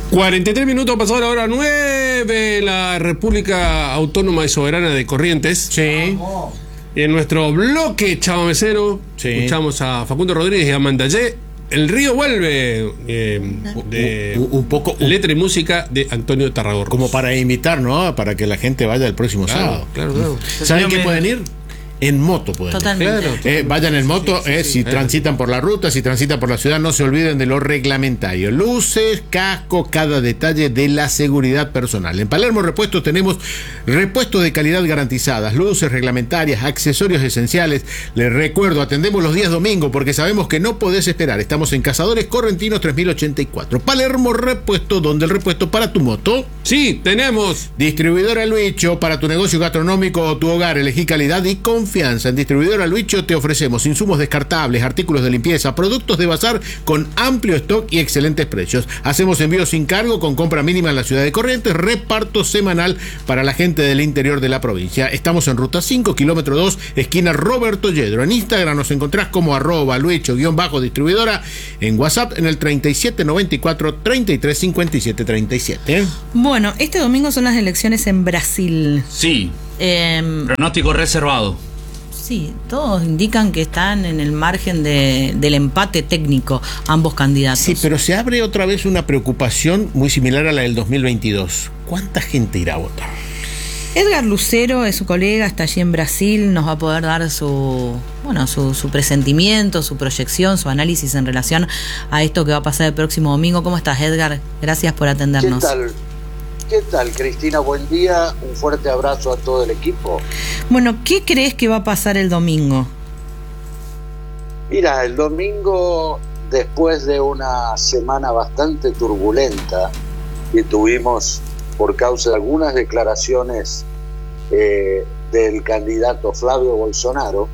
43 minutos pasó la hora 9, la República Autónoma y Soberana de Corrientes. Sí. En nuestro bloque chamamecero, escuchamos a Facundo Rodríguez y a Mandallé. El río vuelve, un poco letra y música de Antonio Tarragorros. como para imitar, ¿no? Para que la gente vaya el próximo sábado. Claro. ¿Saben qué pueden ir? En moto pueden ir. Totalmente. Vayan en moto, si transitan por la ruta, si transitan por la ciudad, no se olviden de lo reglamentario. Luces, casco, cada detalle de la seguridad personal. En Palermo Repuestos tenemos repuestos de calidad garantizadas, luces reglamentarias, accesorios esenciales. Les recuerdo, atendemos los días domingo porque sabemos que no podés esperar. Estamos en Cazadores Correntinos 3084. Palermo Repuestos, donde el repuesto para tu moto. Sí, tenemos. Distribuidora Luicho, para tu negocio gastronómico o tu hogar, elegí calidad y confianza. En Distribuidora Luicho te ofrecemos insumos descartables, artículos de limpieza, productos de bazar con amplio stock y excelentes precios. Hacemos envíos sin cargo con compra mínima en la ciudad de Corrientes, reparto semanal para la gente del interior de la provincia. Estamos en ruta 5, kilómetro 2, esquina Roberto Yedro. En Instagram nos encontrás como @luicho_distribuidora, en WhatsApp en el 3794 33 57 37. Bueno, este domingo son las elecciones en Brasil. Sí. Pronóstico reservado. Sí, todos indican que están en el margen del empate técnico, ambos candidatos. Sí, pero se abre otra vez una preocupación muy similar a la del 2022. ¿Cuánta gente irá a votar? Edgar Lucero es su colega, está allí en Brasil, nos va a poder dar su presentimiento, su proyección, su análisis en relación a esto que va a pasar el próximo domingo. ¿Cómo estás, Edgar? Gracias por atendernos. ¿Qué tal, Cristina? Buen día, un fuerte abrazo a todo el equipo. Bueno, ¿qué crees que va a pasar el domingo? Mira, el domingo, después de una semana bastante turbulenta que tuvimos por causa de algunas declaraciones del candidato Flavio Bolsonaro,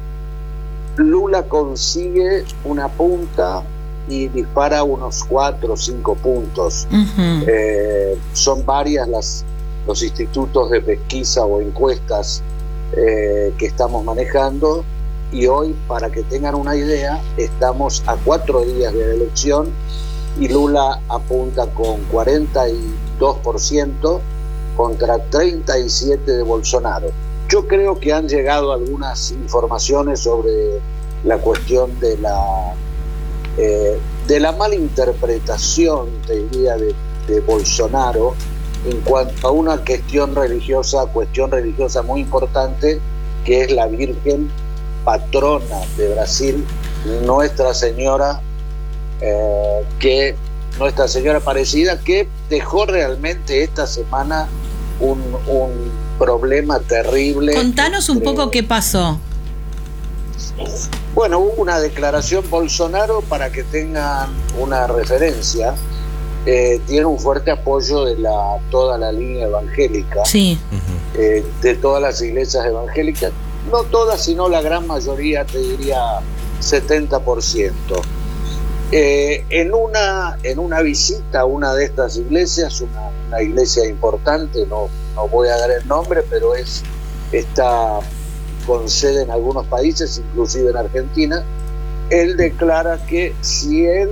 Lula consigue una punta y dispara unos 4 o 5 puntos. Uh-huh. Son varias los institutos de pesquisa o encuestas que estamos manejando, y hoy, para que tengan una idea, estamos a 4 días de la elección y Lula apunta con 42% contra 37% de Bolsonaro. Yo creo que han llegado algunas informaciones sobre la cuestión de la mala interpretación, te diría, de Bolsonaro en cuanto a una cuestión religiosa muy importante, que es la Virgen patrona de Brasil, Nuestra Señora Aparecida, que dejó realmente esta semana un problema terrible. Contanos un poco qué pasó. Bueno, hubo una declaración Bolsonaro, para que tengan una referencia, tiene un fuerte apoyo de toda la línea evangélica, sí. De todas las iglesias evangélicas, no todas, sino la gran mayoría, te diría 70%. En una visita a una de estas iglesias, una iglesia importante, no voy a dar el nombre, pero está con sede en algunos países, inclusive en Argentina, él declara que si él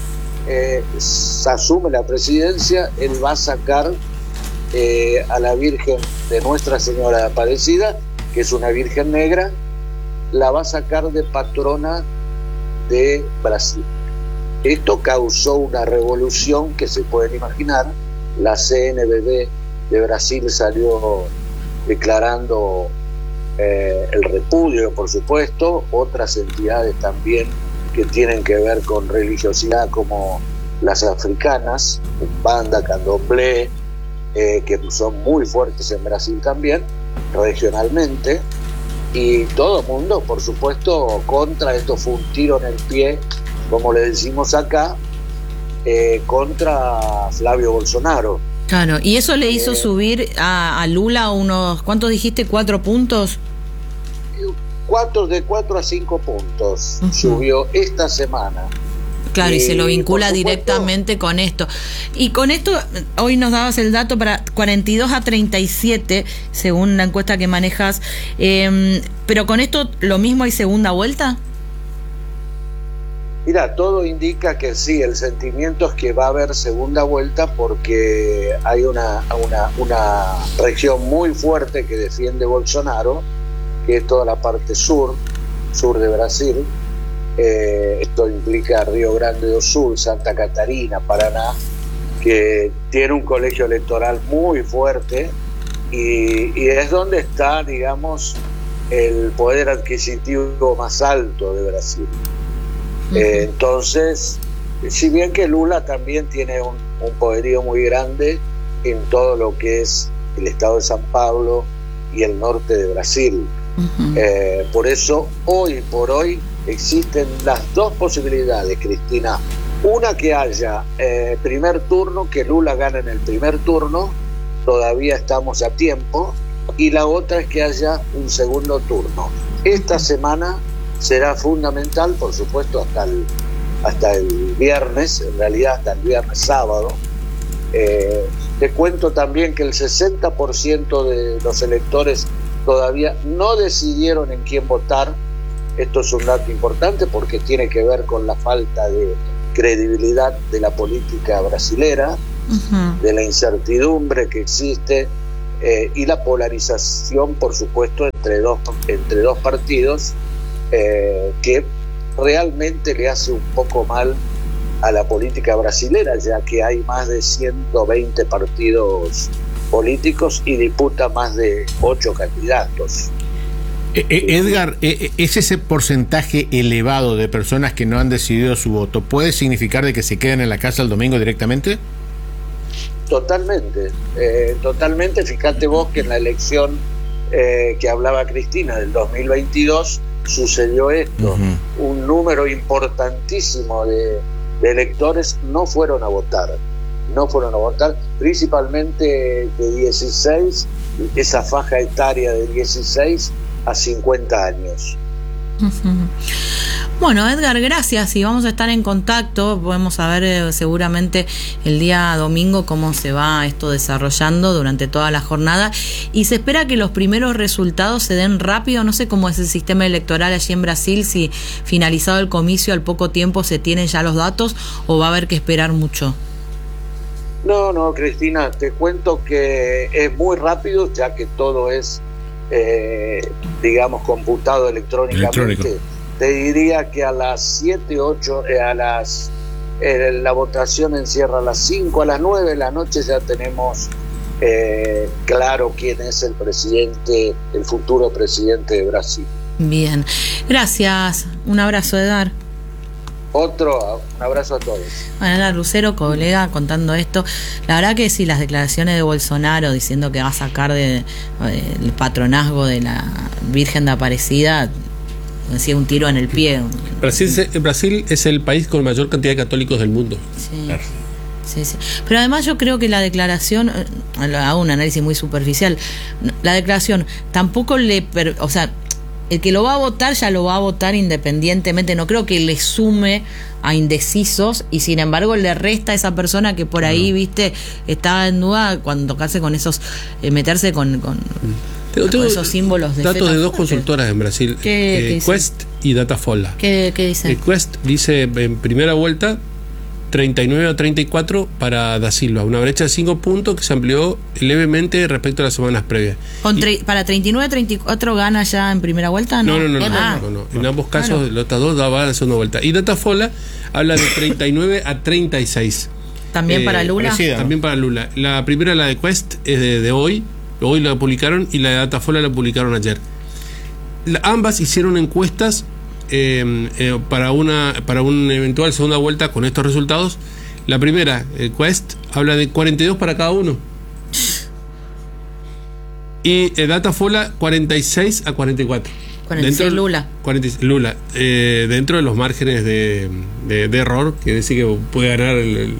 asume la presidencia, él va a sacar a la Virgen de Nuestra Señora Aparecida, que es una Virgen negra, la va a sacar de patrona de Brasil. Esto causó una revolución que se pueden imaginar. La CNBB de Brasil salió declarando el repudio, por supuesto. Otras entidades también que tienen que ver con religiosidad, como las africanas, Umbanda, Candomblé, que son muy fuertes en Brasil también, regionalmente, y todo el mundo, por supuesto, contra. Esto fue un tiro en el pie, como le decimos acá, contra Flavio Bolsonaro. Claro, y eso le hizo subir a Lula unos, ¿cuántos dijiste? 4 puntos. De 4 a 5 puntos uh-huh. Subió esta semana. Claro, y se lo vincula directamente con esto. Y con esto, hoy nos dabas el dato para 42 a 37, según la encuesta que manejas. Pero con esto, ¿lo mismo hay segunda vuelta? Mira, todo indica que sí, el sentimiento es que va a haber segunda vuelta porque hay una región muy fuerte que defiende Bolsonaro, que es toda la parte sur de Brasil. Esto implica Río Grande do Sul, Santa Catarina, Paraná, que tiene un colegio electoral muy fuerte y es donde está, digamos, el poder adquisitivo más alto de Brasil. Entonces, si bien que Lula también tiene un poderío muy grande en todo lo que es el estado de San Pablo y el norte de Brasil. Por eso, hoy por hoy, existen las dos posibilidades, Cristina. Una, que haya primer turno, que Lula gane en el primer turno, todavía estamos a tiempo, y la otra es que haya un segundo turno. Esta semana será fundamental, por supuesto, hasta el viernes, en realidad hasta el viernes sábado. Te cuento también que el 60% de los electores todavía no decidieron en quién votar. Esto es un dato importante porque tiene que ver con la falta de credibilidad de la política brasilera, de la incertidumbre que existe y la polarización, por supuesto, entre dos partidos, que realmente le hace un poco mal a la política brasilera, ya que hay más de 120 partidos políticos y disputa más de 8 candidatos. Edgar, ¿es ese porcentaje elevado de personas que no han decidido su voto? ¿Puede significar de que se queden en la casa el domingo directamente? Totalmente, totalmente. Fíjate vos que en la elección que hablaba Cristina del 2022 sucedió esto. Un número importantísimo de electores no fueron a votar, principalmente de 16, esa faja etaria de 16 a 50 años. Bueno, Edgar, gracias, y vamos a estar en contacto. Podemos saber seguramente el día domingo cómo se va esto desarrollando durante toda la jornada, y se espera que los primeros resultados se den rápido. No sé cómo es el sistema electoral allí en Brasil, si finalizado el comicio al poco tiempo se tienen ya los datos o va a haber que esperar mucho. No, Cristina, te cuento que es muy rápido, ya que todo es digamos computado electrónicamente. Te diría que a las 7, 8, la votación encierra a las 5, a las 9 de la noche ya tenemos claro quién es el presidente, el futuro presidente de Brasil. Bien, gracias, un abrazo, Edgar. Un abrazo a todos. Bueno, Edgar Lucero, colega, contando esto. La verdad que sí, las declaraciones de Bolsonaro diciendo que va a sacar el patronazgo de la Virgen de Aparecida, decía, un tiro en el pie. Brasil es el país con mayor cantidad de católicos del mundo. Sí. Claro. Sí. Pero además yo creo que la declaración, hago un análisis muy superficial, la declaración tampoco o sea, el que lo va a votar ya lo va a votar independientemente. No creo que le sume a indecisos, y sin embargo le resta a esa persona que por ahí, viste, estaba en duda cuando tocarse con esos, meterse con esos símbolos de datos de dos consultoras en Brasil, Quest y Datafolha. ¿Qué dice? Quest dice en primera vuelta 39 a 34 para Da Silva, una brecha de 5 puntos que se amplió levemente respecto a las semanas previas. ¿Para 39 a 34 gana ya en primera vuelta? No. En ambos casos, claro, los dos daban la segunda vuelta. Y Datafolha habla de 39 a 36. ¿También para Lula? Parecida, ¿no? También para Lula. La primera, la de Quest, es de hoy la publicaron, y la de Datafolha la publicaron ayer. Ambas hicieron encuestas para una eventual segunda vuelta con estos resultados. La primera, Quest, habla de 42 para cada uno, y Datafolha 46 a 44. 46 Lula. 46 Lula, dentro de los márgenes de error, que decir que puede ganar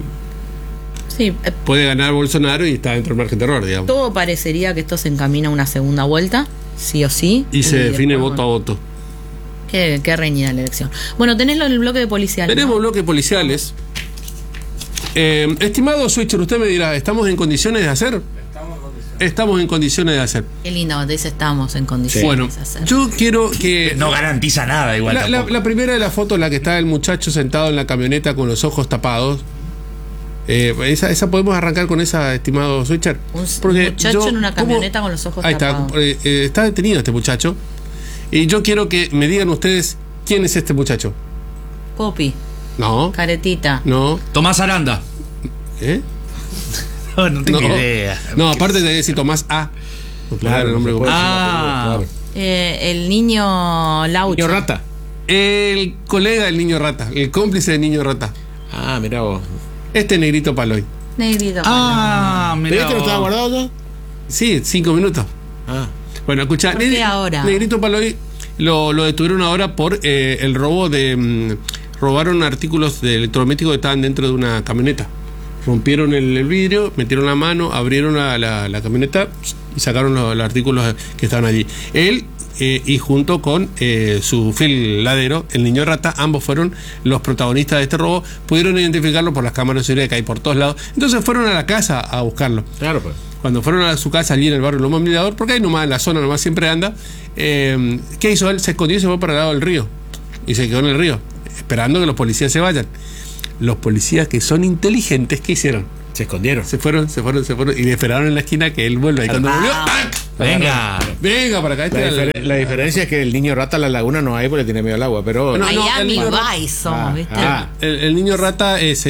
puede ganar Bolsonaro y está dentro del margen de error, digamos. Todo parecería que esto se encamina a una segunda vuelta, sí o sí, y se define voto a voto. Qué reñida la elección. Bueno, tenés el bloque de policiales. Tenemos bloque policiales. Estimado Switcher, usted me dirá, ¿estamos en condiciones de hacer? Estamos en condiciones. estamos en condiciones de hacer. Qué lindo, dice estamos en condiciones Bueno, de hacer. yo quiero que... No garantiza nada igual tampoco. La primera de las fotos, la que está el muchacho sentado en la camioneta con los ojos tapados. Esa podemos arrancar con esa, estimado Switcher. Un muchacho en una camioneta con los ojos tapados. Ahí está, está detenido este muchacho. Y yo quiero que me digan ustedes quién es este muchacho. Popi, No, caretita. no. Tomás Aranda. ¿Eh? No tengo idea. No, aparte de decir Tomás A. Claro, el nombre no se puede Ah. decir, El niño Laucha. Niño rata. El colega del niño rata, el cómplice del niño rata. Ah, mirá vos. Este negrito Paloy. Negrito. Ah, ¿Pero mira. este no estaba guardado ya? Sí, 5 minutos. Ah. Bueno, escuchá. ¿Por qué ahora? Negrito Paloy lo detuvieron ahora por el robo de... robaron artículos de electrodomésticos que estaban dentro de una camioneta. Rompieron el vidrio, metieron la mano, abrieron la camioneta y sacaron los artículos que estaban allí. Él y junto con su fiel ladero, el niño rata, ambos fueron los protagonistas de este robo. Pudieron identificarlo por las cámaras de seguridad que hay por todos lados. Entonces fueron a la casa a buscarlo. Claro, pues. Cuando fueron a su casa allí en el barrio Loma Mirador, porque ahí nomás en la zona nomás siempre anda, ¿qué hizo él? Se escondió y se fue para el lado del río. Y se quedó en el río, esperando que los policías se vayan. Los policías, que son inteligentes, ¿qué hicieron? Se escondieron. Se fueron y le esperaron en la esquina que él vuelva. Y cuando volvió, ¡ah! Venga para acá. La diferencia es que el niño rata a la laguna no hay porque tiene miedo al agua, pero... No, Miami el niño Vice somos, ¿viste? El niño rata es...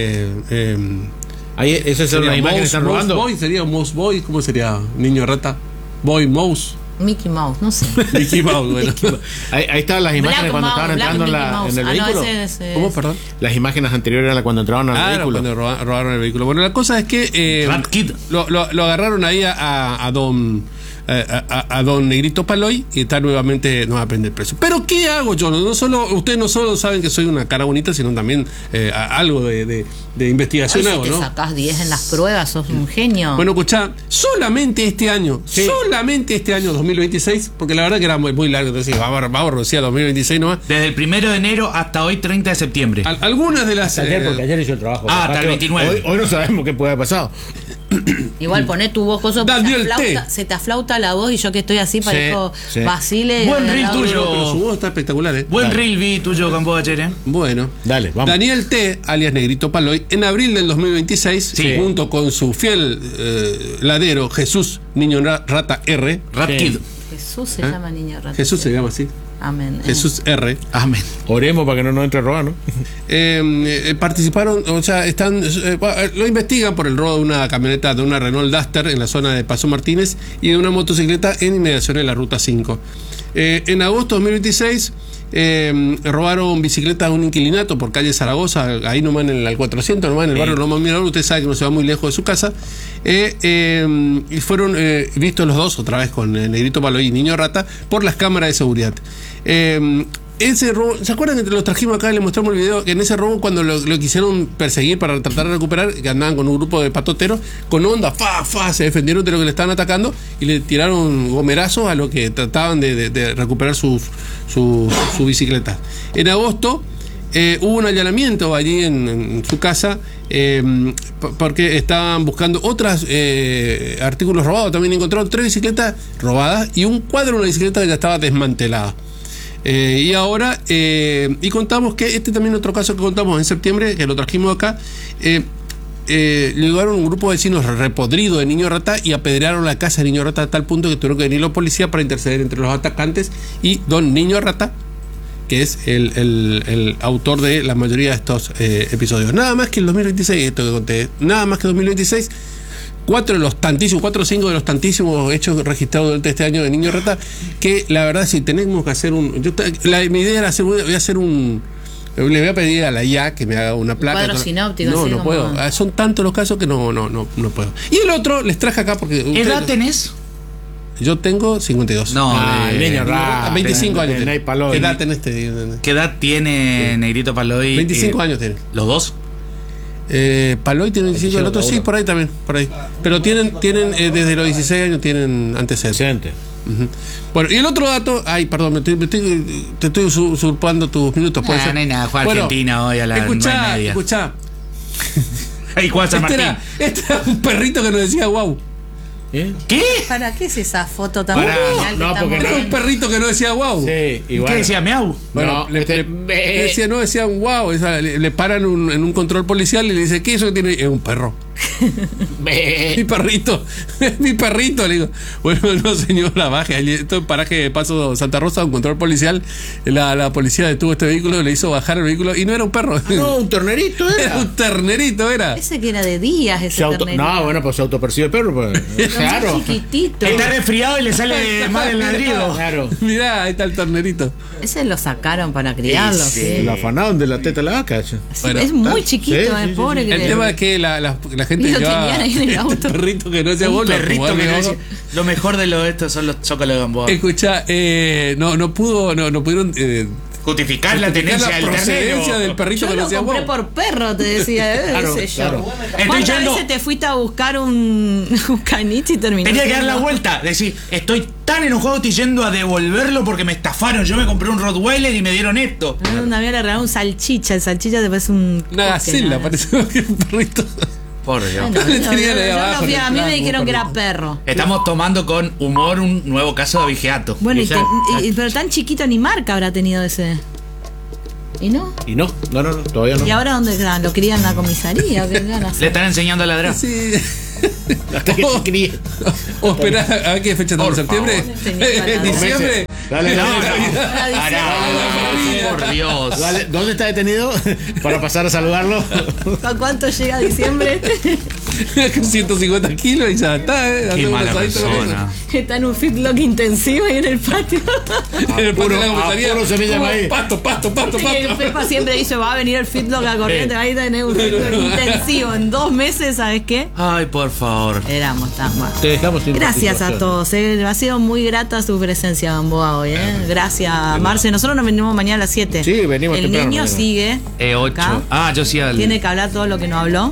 ahí, esas son las imágenes que están robando. Mouse Boy, sería Mouse Boy, ¿cómo sería? Niño rata. Boy Mouse. Mickey Mouse, no sé. Mickey Mouse, bueno. Ahí estaban las imágenes Black cuando Mouse, estaban entrando en el vehículo. ¿Cómo, perdón? Las imágenes anteriores eran cuando entraban al vehículo. Cuando robaron el vehículo. Bueno, la cosa es que Rat Kid. lo agarraron ahí a don Negrito Paloy y está nuevamente no va a prender preso. Pero ¿qué hago yo? Ustedes no solo saben que soy una cara bonita, sino también algo de investigación Ay, hago, si te ¿no? sacás 10 en las pruebas, sos un genio. Bueno, escuchá, solamente este año 2026, porque la verdad que era muy largo, entonces vamos a reducir a 2026 nomás. Desde el 1 de enero hasta hoy, 30 de septiembre. Algunas de las... Porque ayer hizo el trabajo. Hasta el 29. Hoy no sabemos qué puede haber pasado. Igual poné tu voz, coso, Daniel T. se te aflauta la voz y yo que estoy así parezco sí. Basile. Buen del reel lado tuyo. Pero su voz está espectacular, Buen reel vi tuyo con vos ayer, Bueno, Dale, vamos. Daniel T., alias Negrito Paloy, en abril del 2026, Sí. junto con su fiel ladero Jesús Niño Rata R. Rat Sí. Kid. Jesús se llama niño rata. Jesús se llama así. Amén. Jesús R. Amén. Oremos para que no nos entre a robar, ¿no? Participaron, o sea, lo investigan por el robo de una camioneta, de una Renault Duster en la zona de Paso Martínez y de una motocicleta en inmediaciones de la Ruta 5. En agosto de 2026 robaron bicicletas a un inquilinato por calle Zaragoza, ahí nomás en el 400, nomás en el barrio Loma Mirador. Usted sabe que no se va muy lejos de su casa. Y fueron vistos los dos, otra vez con Negrito Paloy y Niño Rata, por las cámaras de seguridad. Ese robo, ¿se acuerdan que los trajimos acá y les mostramos el video? Que en ese robo, cuando lo quisieron perseguir para tratar de recuperar, que andaban con un grupo de patoteros, con onda, se defendieron de lo que le estaban atacando y le tiraron gomerazos a lo que trataban de recuperar su bicicleta. En agosto hubo un allanamiento allí en su casa porque estaban buscando otros artículos robados. También encontraron 3 bicicletas robadas y un cuadro de una bicicleta que ya estaba desmantelada. Y ahora, y contamos que también otro caso que contamos en septiembre, que lo trajimos acá, llegaron un grupo de vecinos repodridos de Niño Rata y apedrearon la casa de Niño Rata a tal punto que tuvieron que venir los policías para interceder entre los atacantes y don Niño Rata, que es el autor de la mayoría de estos episodios. Nada más que el 2026, esto que conté, nada más que 2026. 4 o 5 de los tantísimos hechos registrados durante este año de Niño Rata, que la verdad, si tenemos que hacer mi idea era le voy a pedir a la IA que me haga una placa. Cuadro sinóptico, no, así no como... puedo. Son tantos los casos que no puedo. Y el otro les traje acá porque... ¿Edad tenés? Yo tengo 52. No, el niño rata. 25 años. Ney Paloy. ¿Qué edad tenés? ¿Qué edad tiene Negrito Paloy? 25 años tiene. ¿Los dos? Paloy tiene 25, el otro sí, por ahí también, por ahí. Pero tienen desde los 16 años tienen antecedentes. Uh-huh. Bueno, y el otro dato, perdón, te estoy usurpando tus minutos. No hay nada, juega Argentina hoy a la 9:30. Escuchá. Ahí juega San Martín. Este era un perrito que nos decía wow. ¿Qué? ¿Para qué es esa foto tan Pará, original? no, que porque estamos- Era un perrito que no decía wow. Sí, igual. ¿Qué decía? ¿Miau? Bueno, No, decían wow. Le paran en un control policial y le dice, ¿qué es eso que tiene? Es un perro. Mi perrito, es mi perrito, le digo. Bueno, no señora, baje. Esto es paraje de Paso Santa Rosa, un control policial. La policía detuvo este vehículo, le hizo bajar el vehículo y no era un perro. No, un ternerito Era era. un ternerito, era. Ese que era de días, ese ternerito. No, bueno, pues se autopercibe el perro. Pues. Pero Claro. muy chiquitito. Está resfriado y le sale mal el ladrido. Claro. Mirá, ahí está el ternerito. Ese lo sacaron para criarlo. Sí. sí. La afanaron de la teta a la vaca. Sí, Bueno, es muy chiquito, sí, sí, pobre. sí. que El le- tema es que la gente Y lo llevaba tenían ahí en el auto. este perrito que no decía Un gol. perrito que no decía- Lo mejor de lo de esto son los zócalos de Gamboa. Escucha, no pudieron Justificar la tenencia la del procedencia ternero. del perrito Yo que no lo decía compré wow. por perro, te decía, Claro, qué sé yo. claro. Estoy ¿Cuántas yendo- veces te fuiste a buscar un caniche y terminaste? Tenía que dar la vuelta, decir, estoy tan enojado, estoy yendo a devolverlo porque me estafaron. Yo me compré un Rottweiler y me dieron esto. Una vez le regalaron un salchicha, el salchicha te parece un... Una gacela, parece que un perrito. Por Dios. Bueno, Le tenían ahí yo abajo, lo vi, a mí me claro, dijeron que era perrito. perro. Estamos tomando con humor un nuevo caso de abigeato. Bueno, Ya. pero tan chiquito ni marca habrá tenido ese. ¿Y no? Y no, todavía no. ¿Y ahora dónde quedan? ¿Lo crían en la comisaría? ¿O qué van a Le hacer? están enseñando a ladrar. Sí. Hasta que se críe. O esperá, a ver qué fecha estamos, Por septiembre. favor. En diciembre. Dale, No, dale. Por Dios. Dale, ¿dónde está detenido? Para pasar a saludarlo. ¿A cuánto llega diciembre? 150 kilos y ya está, Qué Hacemos mala un asadito con persona. Está en un fitlock intensivo ahí en el patio. eso. En el patio de la A comisaría. puro semilla de maíz. Pasto. Y Pepa siempre dice, va a venir el fitlock a corriente, ahí tener un fitlock intensivo. En 2 meses, ¿sabes qué? Ay, por favor. Éramos tan mal. Te dejamos sin Gracias a participación. todos, ha sido muy grata su presencia, Gamboa, hoy, Gracias, Marce. Nosotros nos venimos mañana a las 7. Sí, venimos El temprano, niño venimos. sigue. 8. acá. Ah, yo sí al. Tiene que hablar todo lo que no habló.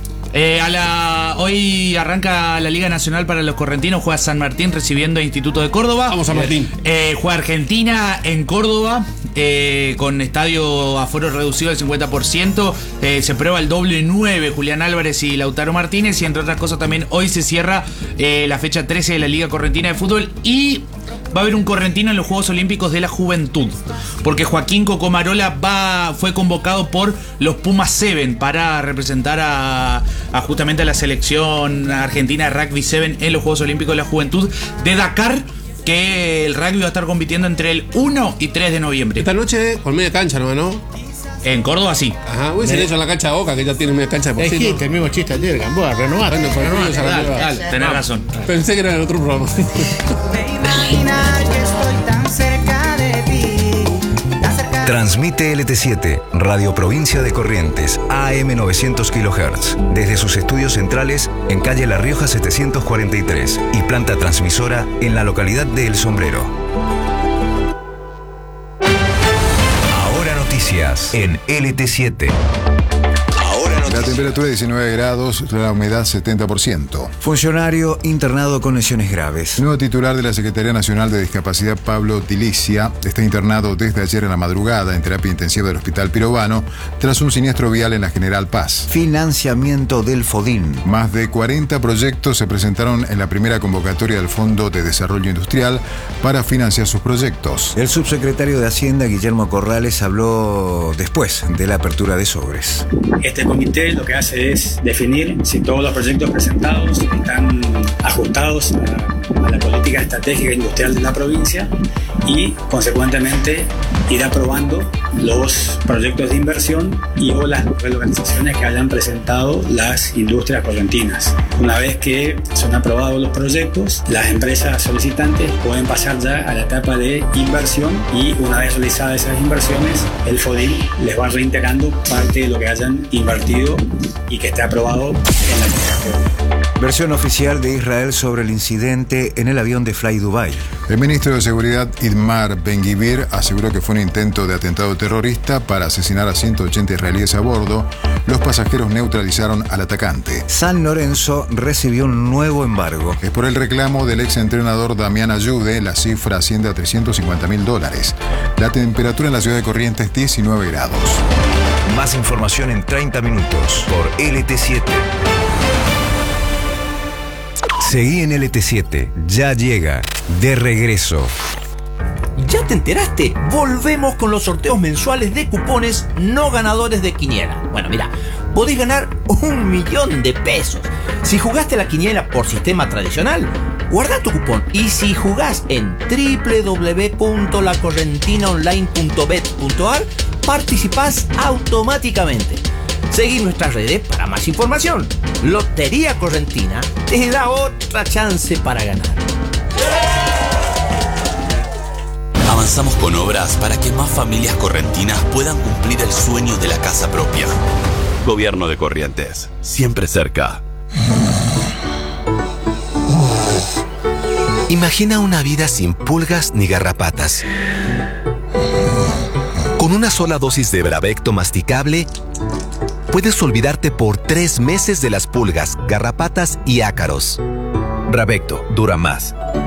Hoy arranca la Liga Nacional para los Correntinos. Juega San Martín recibiendo a Instituto de Córdoba. Vamos a Martín. Juega Argentina en Córdoba con estadio aforo reducido del 50%. Se prueba el doble 9 Julián Álvarez y Lautaro Martínez. Y entre otras cosas también hoy se cierra la fecha 13 de la Liga Correntina de Fútbol. Y va a haber un correntino en los Juegos Olímpicos de la Juventud. Porque Joaquín Cocomarola fue convocado por los Pumas 7 para representar a justamente a la selección argentina de Rugby 7 en los Juegos Olímpicos de la Juventud de Dakar, que el rugby va a estar compitiendo entre el 1 y 3 de noviembre. Esta noche con media cancha, ¿no? En Córdoba sí. Ajá, hubiesen hecho en la cancha de Boca, que ya tiene media cancha de por Es sí, que ¿no? el mismo chiste ayer, Gamboa, renovate. Bueno, por renovate, ejemplo, dale, dale, dale. Tenés razón. Pensé que era en otro programa. Imagina que estoy tan cerca de ti, tan cerca. Transmite LT7, Radio Provincia de Corrientes, AM 900 kHz, desde sus estudios centrales en calle La Rioja 743 y planta transmisora en la localidad de El Sombrero. Ahora noticias en LT7. La temperatura 19 grados, la humedad 70%. Funcionario internado con lesiones graves. El nuevo titular de la Secretaría Nacional de Discapacidad, Pablo Tilicia, está internado desde ayer en la madrugada en terapia intensiva del Hospital Pirovano tras un siniestro vial en la General Paz. Financiamiento del FODIN. Más de 40 proyectos se presentaron en la primera convocatoria del Fondo de Desarrollo Industrial para financiar sus proyectos. El subsecretario de Hacienda, Guillermo Corrales, habló después de la apertura de sobres. Este comité lo que hace es definir si todos los proyectos presentados están ajustados a la política estratégica industrial de la provincia y, consecuentemente, ir aprobando los proyectos de inversión y o las relocalizaciones que hayan presentado las industrias correntinas. Una vez que son aprobados los proyectos, las empresas solicitantes pueden pasar ya a la etapa de inversión y, una vez realizadas esas inversiones, el FODIN les va reintegrando parte de lo que hayan invertido y que esté aprobado en la convocatoria. Versión oficial de Israel sobre el incidente en el avión de Fly Dubai. El ministro de Seguridad, Itmar Ben-Gvir, aseguró que fue un intento de atentado terrorista para asesinar a 180 israelíes a bordo. Los pasajeros neutralizaron al atacante. San Lorenzo recibió un nuevo embargo. Es por el reclamo del exentrenador Damián Ayude, la cifra asciende a $350.000. La temperatura en la ciudad de Corrientes es 19 grados. Más información en 30 minutos por LT7. Seguí en LT7, ya llega, de regreso. ¿Ya te enteraste? Volvemos con los sorteos mensuales de cupones no ganadores de quiniela. Bueno, mira, podés ganar 1 millón de pesos. Si jugaste la quiniela por sistema tradicional, guarda tu cupón. Y si jugás en www.lacorrentinaonline.bet.ar, participás automáticamente. Seguí nuestras redes para más información. Lotería Correntina te da otra chance para ganar. Avanzamos con obras para que más familias correntinas puedan cumplir el sueño de la casa propia. Gobierno de Corrientes, siempre cerca. Imagina una vida sin pulgas ni garrapatas. Con una sola dosis de Bravecto masticable, puedes olvidarte por 3 meses de las pulgas, garrapatas y ácaros. Bravecto dura más.